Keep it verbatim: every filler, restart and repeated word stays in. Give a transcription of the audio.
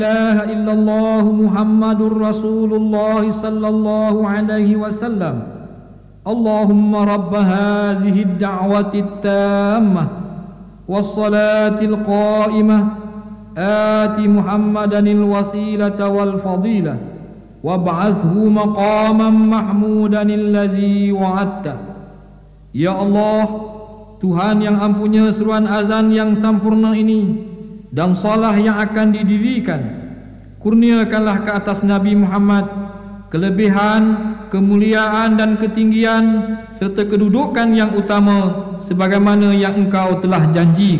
ilaha illallah Muhammadur Rasulullah sallallahu alaihi wasallam. Allahumma rabb hadhihi ad-da'wati at-tammah was-salati al-qa'imah ati Muhammadan al-wasilata wal-fadilah wab'athhu maqaman mahmudan alladhi wa'adta. Ya Allah, Tuhan yang ampunya seruan azan yang sempurna ini dan salah yang akan didirikan, kurniakanlah ke atas Nabi Muhammad kelebihan, kemuliaan dan ketinggian serta kedudukan yang utama sebagaimana yang Engkau telah janji.